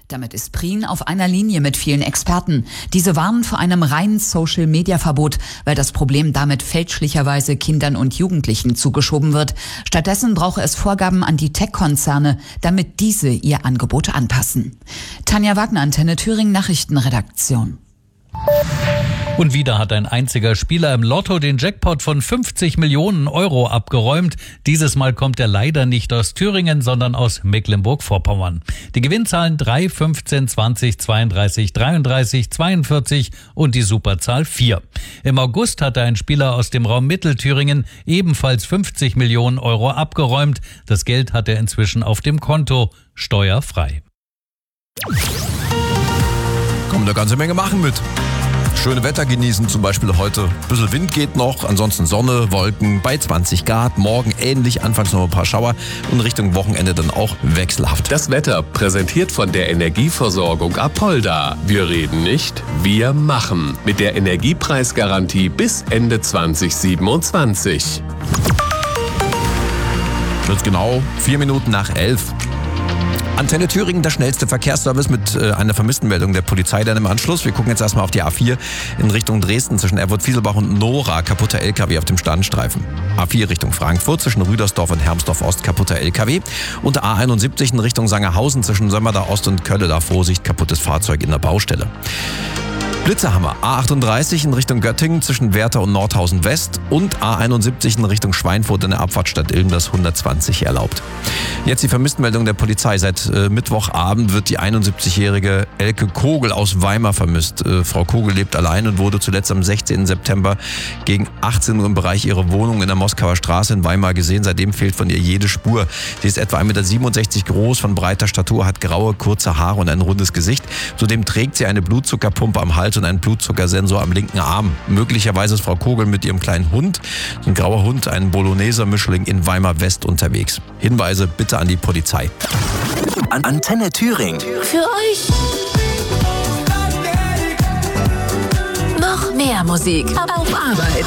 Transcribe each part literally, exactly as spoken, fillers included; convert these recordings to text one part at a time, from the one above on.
Damit ist Prien auf einer Linie mit vielen Experten. Diese warnen vor einem reinen Social-Media-Verbot, weil das Problem damit fälschlicherweise Kindern und Jugendlichen zugeschoben wird. Stattdessen brauche es Vorgaben an die Tech-Konzerne, damit diese ihr Angebot anpassen. Tanja Wagner, Antenne Thüringen, Nachrichtenredaktion. Und wieder hat ein einziger Spieler im Lotto den Jackpot von fünfzig Millionen Euro abgeräumt. Dieses Mal kommt er leider nicht aus Thüringen, sondern aus Mecklenburg-Vorpommern. Die Gewinnzahlen drei, fünfzehn, zwanzig, zweiunddreißig, dreiunddreißig, zweiundvierzig und die Superzahl vier. Im August hatte ein Spieler aus dem Raum Mittelthüringen ebenfalls fünfzig Millionen Euro abgeräumt. Das Geld hat er inzwischen auf dem Konto, steuerfrei. Kommt eine ganze Menge machen mit. Schöne Wetter genießen, zum Beispiel heute. Ein bisschen Wind geht noch, ansonsten Sonne, Wolken bei zwanzig Grad. Morgen ähnlich, anfangs noch ein paar Schauer und Richtung Wochenende dann auch wechselhaft. Das Wetter präsentiert von der Energieversorgung Apolda. Wir reden nicht, wir machen. Mit der Energiepreisgarantie bis Ende zwanzig siebenundzwanzig. Jetzt genau vier Minuten nach elf. Antenne Thüringen, der schnellste Verkehrsservice mit äh, einer Vermisstenmeldung der Polizei dann im Anschluss. Wir gucken jetzt erstmal auf die A vier in Richtung Dresden zwischen Erfurt-Fieselbach und Nora. Kaputter L K W auf dem Standstreifen. A vier Richtung Frankfurt zwischen Rüdersdorf und Hermsdorf-Ost. Kaputter L K W. Und A einundsiebzig in Richtung Sangerhausen zwischen Sömmerda Ost und Kölle. Da Vorsicht, kaputtes Fahrzeug in der Baustelle. Blitzerhammer, A achtunddreißig in Richtung Göttingen zwischen Werther und Nordhausen West und A einundsiebzig in Richtung Schweinfurt in der Abfahrtstadt Ilm, das hundertzwanzig erlaubt. Jetzt die Vermisstenmeldung der Polizei. Seit äh, Mittwochabend wird die einundsiebzigjährige Elke Kogel aus Weimar vermisst. Äh, Frau Kogel lebt allein und wurde zuletzt am sechzehnten September gegen achtzehn Uhr im Bereich ihrer Wohnung in der Moskauer Straße in Weimar gesehen. Seitdem fehlt von ihr jede Spur. Sie ist etwa ein Meter siebenundsechzig groß, von breiter Statur, hat graue, kurze Haare und ein rundes Gesicht. Zudem trägt sie eine Blutzuckerpumpe am Hals und einen Blutzuckersensor am linken Arm. Möglicherweise ist Frau Kogel mit ihrem kleinen Hund, ein grauer Hund, ein Bologneser Mischling in Weimar West unterwegs. Hinweise bitte an die Polizei. An Antenne Thüringen. Für euch. Noch mehr Musik auf Arbeit.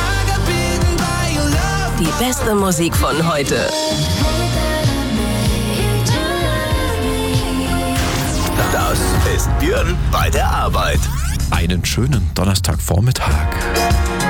Die beste Musik von heute. Das ist Björn bei der Arbeit. Einen schönen Donnerstagvormittag.